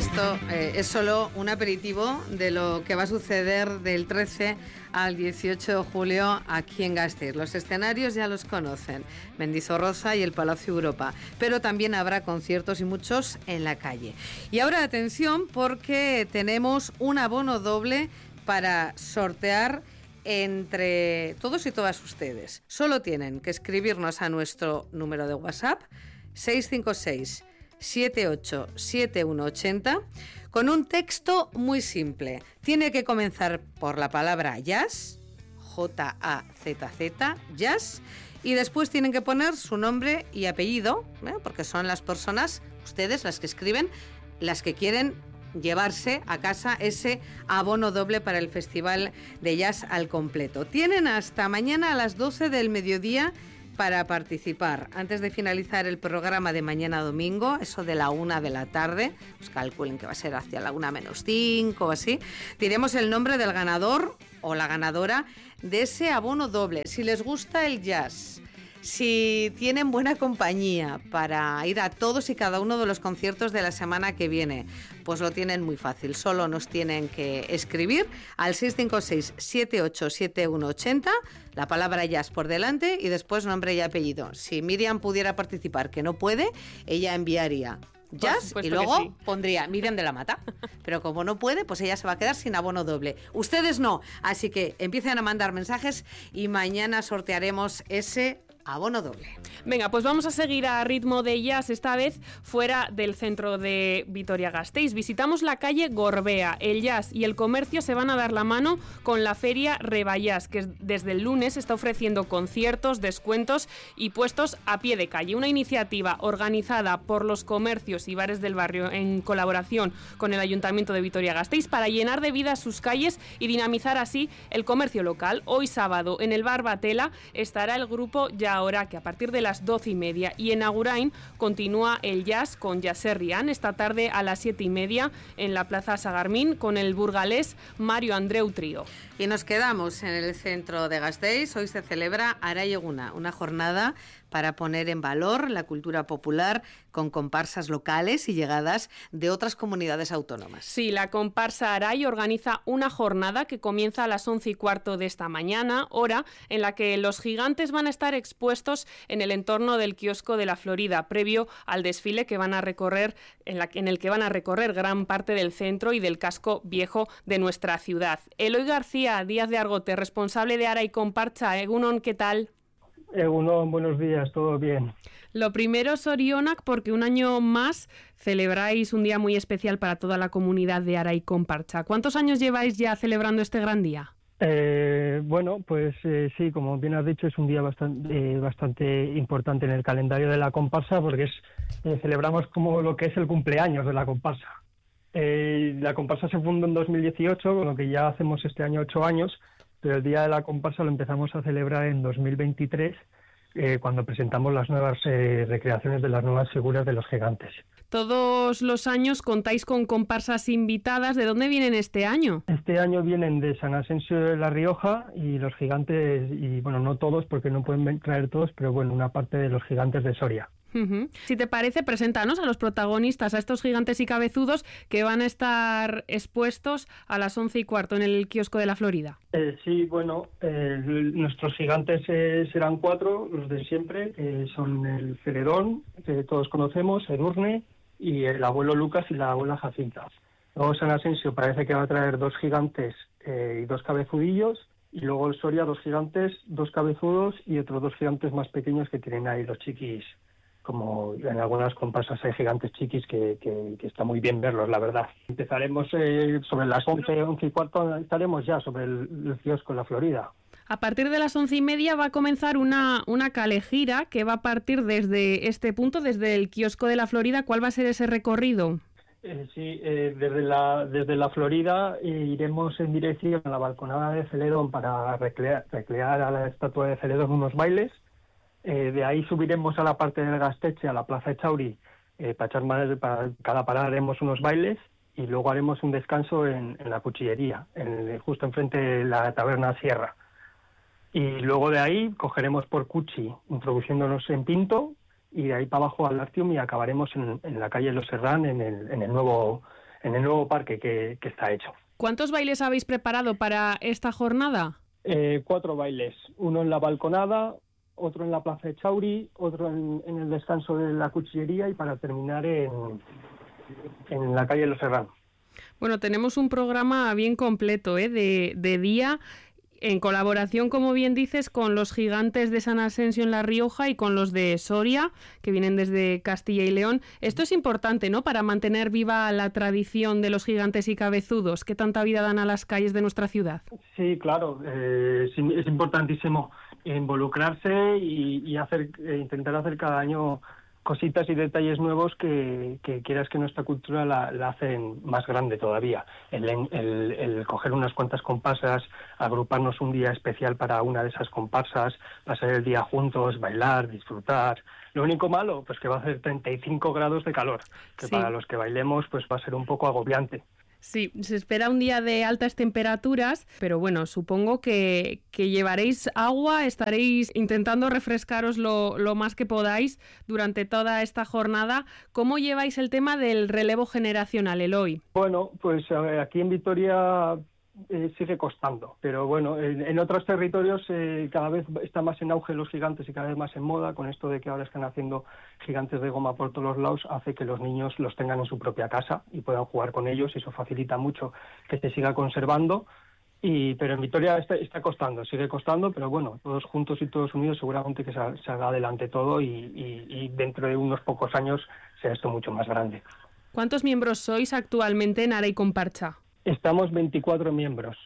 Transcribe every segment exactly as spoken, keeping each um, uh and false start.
esto eh, es solo un aperitivo de lo que va a suceder del trece al dieciocho de julio aquí en Gasteiz. Los escenarios ya los conocen, Mendizorroza y el Palacio Europa, pero también habrá conciertos y muchos en la calle. Y ahora atención, porque tenemos un abono doble para sortear entre todos y todas ustedes. Solo tienen que escribirnos a nuestro número de WhatsApp seis cinco seis, siete ocho siete uno ocho cero con un texto muy simple. Tiene que comenzar por la palabra jazz, J A Z Z, jazz, y después tienen que poner su nombre y apellido, ¿eh? Porque son las personas, ustedes, las que escriben, las que quieren llevarse a casa ese abono doble para el Festival de Jazz al completo. Tienen hasta mañana a las doce del mediodía para participar. Antes de finalizar el programa de mañana domingo, eso de la una de la tarde, pues calculen que va a ser hacia la una menos cinco o así, diremos el nombre del ganador o la ganadora de ese abono doble. Si les gusta el jazz, si tienen buena compañía para ir a todos y cada uno de los conciertos de la semana que viene, pues lo tienen muy fácil. Solo nos tienen que escribir al seis cinco seis, siete ocho siete uno ocho cero, la palabra jazz por delante y después nombre y apellido. Si Miriam pudiera participar, que no puede, ella enviaría jazz y luego sí pondría Miriam de la Mata. Pero como no puede, pues ella se va a quedar sin abono doble. Ustedes no. Así que empiecen a mandar mensajes y mañana sortearemos ese abono doble. Venga, pues vamos a seguir a ritmo de jazz, esta vez fuera del centro de Vitoria-Gasteiz. Visitamos la calle Gorbea. El jazz y el comercio se van a dar la mano con la feria Rebayás, que desde el lunes está ofreciendo conciertos, descuentos y puestos a pie de calle. Una iniciativa organizada por los comercios y bares del barrio en colaboración con el Ayuntamiento de Vitoria-Gasteiz para llenar de vida sus calles y dinamizar así el comercio local. Hoy sábado en el bar Batela estará el grupo Ya Ahora, que a partir de las doce y media, y en Agurain continúa el jazz con Jazzerrian esta tarde a las siete y media en la Plaza Sagarmín con el burgalés Mario Andreu Trío. Y nos quedamos en el centro de Gasteiz. Hoy se celebra Arai Eguna, una jornada para poner en valor la cultura popular con comparsas locales y llegadas de otras comunidades autónomas. Sí, la comparsa Arai organiza una jornada que comienza a las once y cuarto de esta mañana, hora en la que los gigantes van a estar expuestos en el entorno del kiosco de la Florida, previo al desfile que van a recorrer, en, la, en el que van a recorrer gran parte del centro y del casco viejo de nuestra ciudad. Eloy García Díaz de Argote, responsable de Arai Comparsa. Egunon, ¿qué tal? Egunon, buenos días, todo bien. Lo primero, Sorionak, porque un año más celebráis un día muy especial para toda la comunidad de Arai Comparsa. ¿Cuántos años lleváis ya celebrando este gran día? Eh, bueno, pues eh, sí, como bien has dicho, es un día bastante, eh, bastante importante en el calendario de la comparsa porque es, eh, celebramos como lo que es el cumpleaños de la comparsa. Eh, la comparsa se fundó en dos mil dieciocho, con lo que ya hacemos este año ocho años, pero el día de la comparsa lo empezamos a celebrar en dos mil veintitrés, eh, cuando presentamos las nuevas eh, recreaciones de las nuevas figuras de los gigantes. Todos los años contáis con comparsas invitadas. ¿De dónde vienen este año? Este año vienen de San Asensio de La Rioja y los gigantes, y bueno, no todos porque no pueden traer todos, pero bueno, una parte de los gigantes de Soria. Uh-huh. Si te parece, preséntanos a los protagonistas, a estos gigantes y cabezudos que van a estar expuestos a las once y cuarto en el kiosco de la Florida. Eh, sí, bueno, eh, nuestros gigantes eh, serán cuatro, los de siempre, que son el Celedón, que todos conocemos, Edurne, y el abuelo Lucas y la abuela Jacinta. Luego San Asensio parece que va a traer dos gigantes eh, y dos cabezudillos, y luego el Soria dos gigantes, dos cabezudos y otros dos gigantes más pequeños que tienen ahí los chiquis. Como en algunas comparsas hay gigantes chiquis que, que, que está muy bien verlos, la verdad. Empezaremos eh, sobre las once, once y cuarto, estaremos ya sobre el, el kiosco en la Florida. A partir de las once y media va a comenzar una, una calejira que va a partir desde este punto, desde el kiosco de la Florida. ¿Cuál va a ser ese recorrido? Eh, sí, eh, desde la desde la Florida eh, iremos en dirección a la balconada de Celedón para recrear, recrear a la estatua de Celedón unos bailes. Eh, de ahí subiremos a la parte del Gasteche, a la Plaza Echauri, eh, para echar más, para cada parada haremos unos bailes y luego haremos un descanso en, en la cuchillería, en, justo enfrente de la taberna Sierra. Y luego de ahí cogeremos por Cuchi, introduciéndonos en Pinto, y de ahí para abajo al Artium y acabaremos en, en la calle Los Serrán, en el, en el nuevo en el nuevo parque que, que está hecho. ¿Cuántos bailes habéis preparado para esta jornada? Eh, cuatro bailes, uno en la balconada, otro en la plaza de Chauri, otro en, en el descanso de la cuchillería y para terminar en, en la calle Los Serranos. Bueno, tenemos un programa bien completo, ¿eh? de, de día, en colaboración, como bien dices, con los gigantes de San Asensio en La Rioja y con los de Soria, que vienen desde Castilla y León. Esto es importante, ¿no?, para mantener viva la tradición de los gigantes y cabezudos, que tanta vida dan a las calles de nuestra ciudad. Sí, claro, eh, es importantísimo involucrarse y, y hacer, eh, intentar hacer cada año cositas y detalles nuevos que, que quieras que nuestra cultura la, la hacen más grande todavía. El, el, el coger unas cuantas comparsas, agruparnos un día especial para una de esas comparsas, pasar el día juntos, bailar, disfrutar. Lo único malo, pues que va a hacer treinta y cinco grados de calor, que sí, para los que bailemos pues va a ser un poco agobiante. Sí, se espera un día de altas temperaturas, pero bueno, supongo que, que llevaréis agua, estaréis intentando refrescaros lo, lo más que podáis durante toda esta jornada. ¿Cómo lleváis el tema del relevo generacional, Eloy? Bueno, pues a ver, aquí en Vitoria eh, sigue costando, pero bueno, en, en otros territorios eh, cada vez está más en auge los gigantes y cada vez más en moda. Con esto de que ahora están haciendo gigantes de goma por todos los lados, hace que los niños los tengan en su propia casa y puedan jugar con ellos, y eso facilita mucho que se siga conservando. Y pero en Vitoria está, está costando, sigue costando, pero bueno, todos juntos y todos unidos seguramente que se, se haga adelante todo y, y, y dentro de unos pocos años sea esto mucho más grande. ¿Cuántos miembros sois actualmente en Ara y Comparcha? Estamos veinticuatro miembros,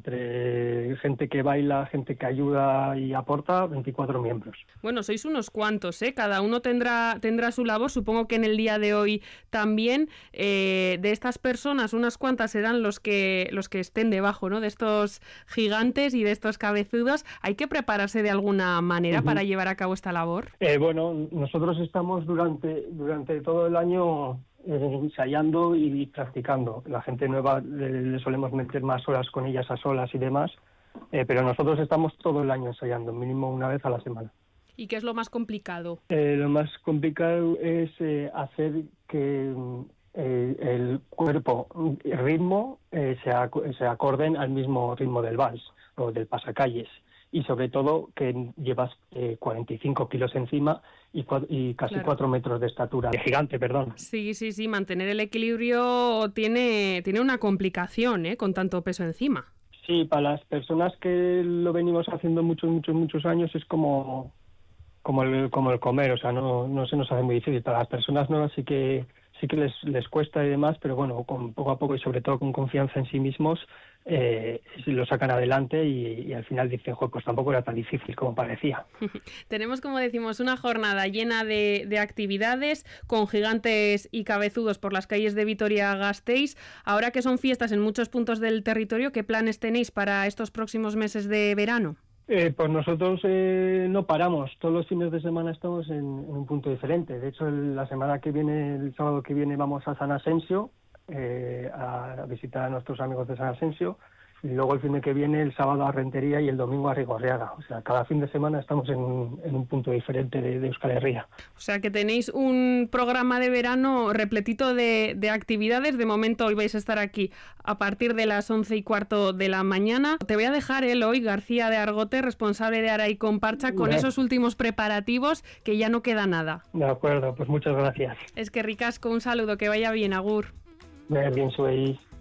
entre gente que baila, gente que ayuda y aporta, veinticuatro miembros. Bueno, sois unos cuantos, ¿eh? Cada uno tendrá tendrá su labor, supongo que en el día de hoy también. Eh, de estas personas, unas cuantas serán los que los que estén debajo, ¿no?, de estos gigantes y de estos cabezudos. ¿Hay que prepararse de alguna manera uh-huh. para llevar a cabo esta labor? Eh, bueno, nosotros estamos durante, durante todo el año Eh, ensayando y practicando. La gente nueva le, le solemos meter más horas con ellas a solas y demás, eh, pero nosotros estamos todo el año ensayando, mínimo una vez a la semana. ¿Y qué es lo más complicado? Eh, lo más complicado es eh, hacer que eh, el cuerpo y el ritmo eh, se, ac- se acorden al mismo ritmo del vals o del pasacalles. Y sobre todo que llevas eh, cuarenta y cinco kilos encima y, cu- y casi claro. cuatro metros de estatura. De gigante, perdón. Sí, sí, sí, mantener el equilibrio tiene, tiene una complicación, ¿eh?, con tanto peso encima. Sí, para las personas que lo venimos haciendo muchos, muchos, muchos años es como, como, el, como el comer, o sea, no, no se nos hace muy difícil. Para las personas nuevas sí que sí que les, les cuesta y demás, pero bueno, con poco a poco y sobre todo con confianza en sí mismos, eh, lo sacan adelante y, y al final dicen, joder, pues tampoco era tan difícil como parecía. Tenemos, como decimos, una jornada llena de, de actividades con gigantes y cabezudos por las calles de Vitoria-Gasteiz. Ahora que son fiestas en muchos puntos del territorio, ¿qué planes tenéis para estos próximos meses de verano? Eh, pues nosotros eh, no paramos, todos los fines de semana estamos en, en un punto diferente. De hecho, el, la semana que viene, el sábado que viene, vamos a San Asensio eh, a visitar a nuestros amigos de San Asensio, y luego el fin de que viene, el sábado a Rentería y el domingo a Rigorriaga. O sea, cada fin de semana estamos en un, en un punto diferente de, de Euskal Herria. O sea, que tenéis un programa de verano repletito de, de actividades. De momento hoy vais a estar aquí a partir de las once y cuarto de la mañana. Te voy a dejar, Eloy García de Argote, responsable de Ara y Comparcha, con Bien. esos últimos preparativos, que ya no queda nada. De acuerdo, pues muchas gracias. Es que ricasco, un saludo, que vaya bien, agur. Bien, sois.